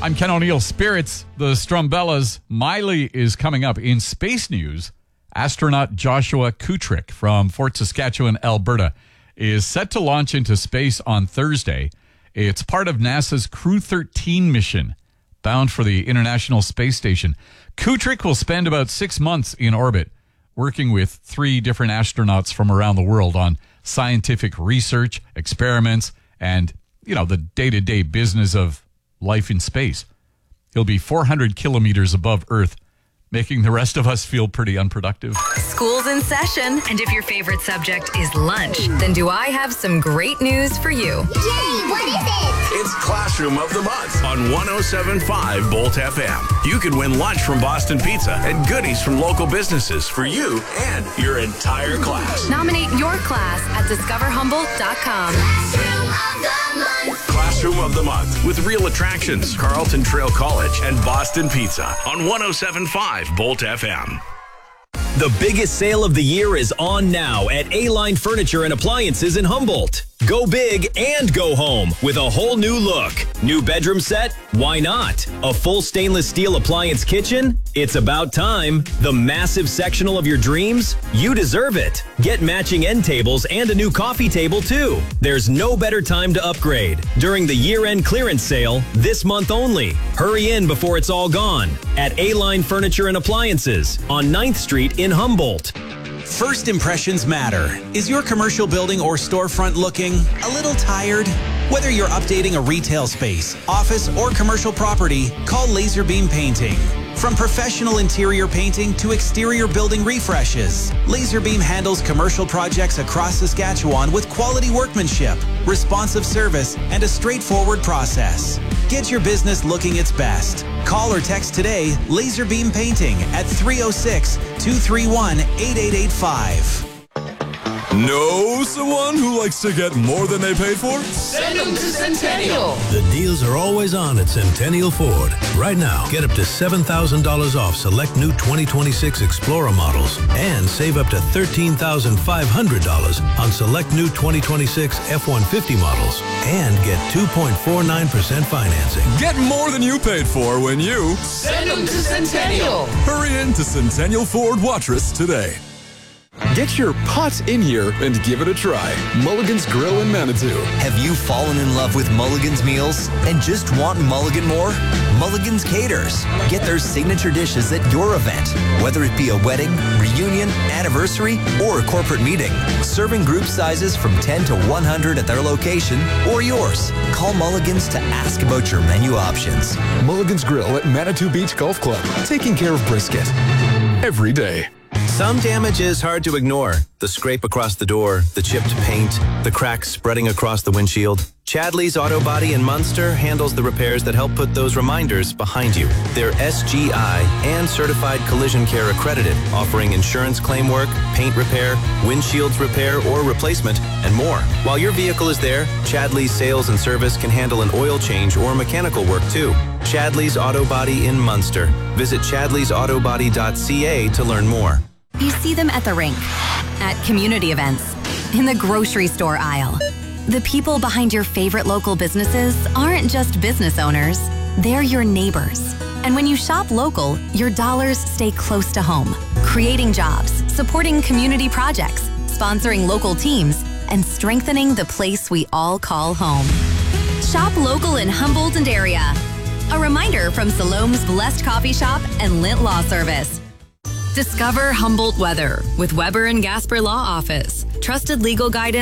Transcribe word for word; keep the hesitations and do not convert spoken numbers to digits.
I'm Ken O'Neill. Spirits, the Strumbellas. Miley is coming up. In space news, astronaut Joshua Kutrick from Fort Saskatchewan, Alberta, is set to launch into space on Thursday. It's part of NASA's Crew thirteen mission, bound for the International Space Station. Kutrick will spend about six months in orbit, working with three different astronauts from around the world on scientific research, experiments, and, you know, the day-to-day business of life in space. He'll be four hundred kilometers above Earth, making the rest of us feel pretty unproductive. School's in session, and if your favorite subject is lunch, then do I have some great news for you. Jenny, what is it? It's Classroom of the Month on one oh seven point five Bolt F M. You can win lunch from Boston Pizza and goodies from local businesses for you and your entire class. Nominate your class at discover humboldt dot com. Classroom of the Month. Classroom of the Month with Real Attractions, Carlton Trail College, and Boston Pizza on one oh seven point five Bolt F M. The biggest sale of the year is on now at A-Line Furniture and Appliances in Humboldt. Go big and go home with a whole new look. New bedroom set? Why not? A full stainless steel appliance kitchen? It's about time. The massive sectional of your dreams? You deserve it. Get matching end tables and a new coffee table too. There's no better time to upgrade. During the year-end clearance sale, this month only. Hurry in before it's all gone at A-Line Furniture and Appliances on ninth Street in Humboldt. First impressions matter. Is your commercial building or storefront looking a little tired? Whether you're updating a retail space, office, or commercial property, call Laserbeam Painting. From professional interior painting to exterior building refreshes, Laserbeam handles commercial projects across Saskatchewan with quality workmanship, responsive service, and a straightforward process. Get your business looking its best. Call or text today Laserbeam Painting at three oh six, two three one, eight eight eight five. Know someone who likes to get more than they paid for? Send them to Centennial. The deals are always on at Centennial Ford. Right now, get up to seven thousand dollars off select new twenty twenty-six Explorer models and save up to thirteen thousand five hundred dollars on select new twenty twenty-six F one fifty models and get two point four nine percent financing. Get more than you paid for when you send them to Centennial. Hurry in to Centennial Ford Watrous today. Get your pots in here and give it a try. Mulligan's Grill in Manitou. Have you fallen in love with Mulligan's meals and just want Mulligan more? Mulligan's caters. Get their signature dishes at your event, whether it be a wedding, reunion, anniversary, or a corporate meeting. Serving group sizes from ten to one hundred at their location or yours. Call Mulligan's to ask about your menu options. Mulligan's Grill at Manitou Beach Golf Club. Taking care of brisket every day. Some damage is hard to ignore. The scrape across the door, the chipped paint, the cracks spreading across the windshield. Chadley's Auto Body in Munster handles the repairs that help put those reminders behind you. They're S G I and Certified Collision Care accredited, offering insurance claim work, paint repair, windshields repair or replacement, and more. While your vehicle is there, Chadley's Sales and Service can handle an oil change or mechanical work too. Chadley's Auto Body in Munster. Visit chadleys auto body dot c a to learn more. You see them at the rink, at community events, in the grocery store aisle. The people behind your favorite local businesses aren't just business owners, they're your neighbors. And when you shop local, your dollars stay close to home, creating jobs, supporting community projects, sponsoring local teams, and strengthening the place we all call home. Shop local in Humboldt and area. A reminder from Salome's Blessed Coffee Shop and Lint Law Service. Discover Humboldt weather with Weber and Gasper Law Office. Trusted legal guidance.